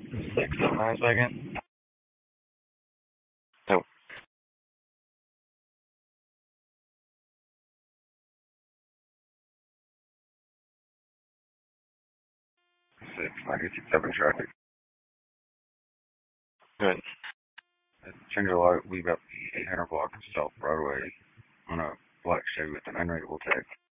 6 on a second. Oh, 6, 97 traffic. Good. Change a light, leave out the 800 block of South Broadway on a black Chevy with an unreadable tag.